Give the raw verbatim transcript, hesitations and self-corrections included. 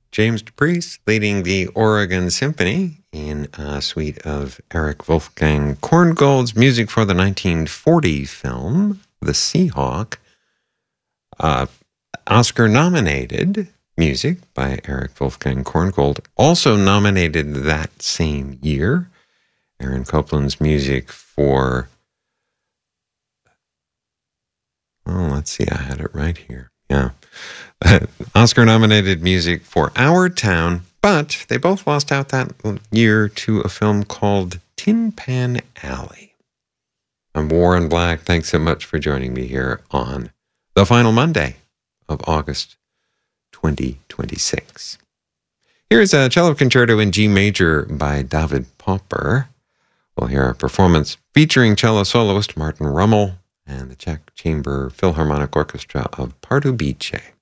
James DePriest leading the Oregon Symphony in a suite of Eric Wolfgang Korngold's music for the nineteen forty film, The Seahawk. Uh, Oscar-nominated music by Eric Wolfgang Korngold, also nominated that same year. Aaron Copland's music for, oh, let's see, I had it right here. Yeah. Oscar-nominated music for Our Town, but they both lost out that year to a film called Tin Pan Alley. I'm Warren Black. Thanks so much for joining me here on the final Monday of August twenty twenty-six. Here's a cello concerto in G major by David Popper. We'll hear a performance featuring cello soloist Martin Rummel and the Czech Chamber Philharmonic Orchestra of Pardubice.